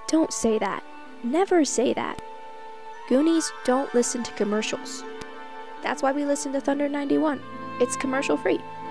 Don't say that. Never say that. Goonies don't listen to commercials. That's why we listen to Thunder 91. It's commercial free.